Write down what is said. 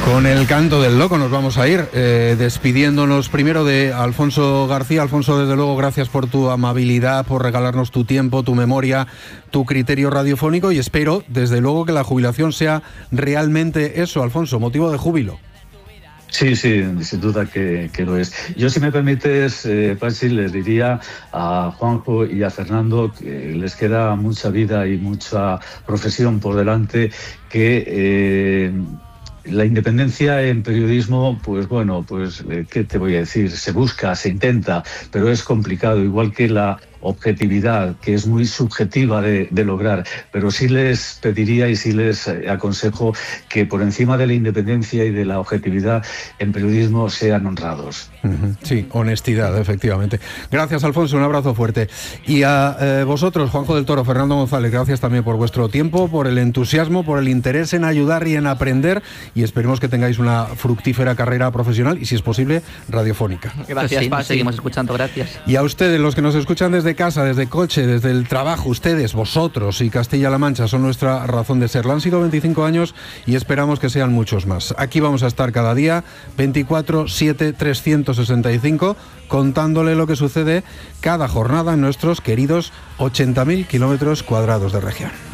Con el canto del loco nos vamos a ir, despidiéndonos primero de Alfonso García. Alfonso, desde luego, gracias por tu amabilidad, por regalarnos tu tiempo, tu memoria, tu criterio radiofónico, y espero, desde luego, que la jubilación sea realmente eso, Alfonso, motivo de júbilo. Sí, sin duda que lo es. Yo, si me permites, Pachi, les diría a Juanjo y a Fernando que les queda mucha vida y mucha profesión por delante, que la independencia en periodismo, pues bueno, pues ¿qué te voy a decir? Se busca, se intenta, pero es complicado, igual que la objetividad, que es muy subjetiva de lograr, pero sí les pediría y sí les aconsejo que por encima de la independencia y de la objetividad en periodismo sean honrados. Sí, honestidad, efectivamente. Gracias, Alfonso, un abrazo fuerte. Y a vosotros, Juanjo del Toro, Fernando González, gracias también por vuestro tiempo, por el entusiasmo, por el interés en ayudar y en aprender, y esperemos que tengáis una fructífera carrera profesional y, si es posible, radiofónica. Gracias, sí, seguimos escuchando, gracias. Y a ustedes, los que nos escuchan desde casa, desde coche, desde el trabajo, ustedes, vosotros y Castilla-La Mancha son nuestra razón de ser. La han sido 25 años y esperamos que sean muchos más. Aquí vamos a estar cada día, 24/7, 365, contándole lo que sucede cada jornada en nuestros queridos 80.000 kilómetros cuadrados de región.